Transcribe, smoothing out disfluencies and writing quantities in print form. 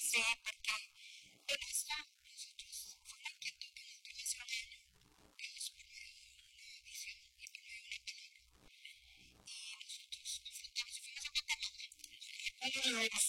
Sí, porque en esta nosotros fue una inquietud que nunca mencioné que es por medio de una visión y por medio de una palabra. Y nosotros confrontamos y fuimos a Guatemala.